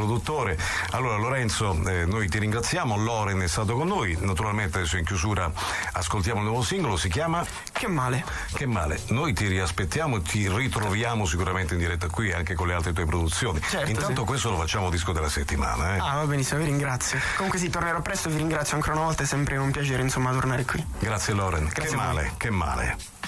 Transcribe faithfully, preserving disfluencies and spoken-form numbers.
produttore. Allora Lorenzo, eh, noi ti ringraziamo, Loren è stato con noi, naturalmente adesso in chiusura ascoltiamo il nuovo singolo, si chiama Che male. Che male. Noi ti riaspettiamo, ti ritroviamo sicuramente in diretta qui anche con le altre tue produzioni. Certo, Intanto sì. questo lo facciamo disco della settimana, eh. Ah, va benissimo, vi ringrazio. Comunque sì, tornerò presto, vi ringrazio ancora una volta, è sempre un piacere insomma tornare qui. Grazie Loren. Grazie che a voi. male, che male.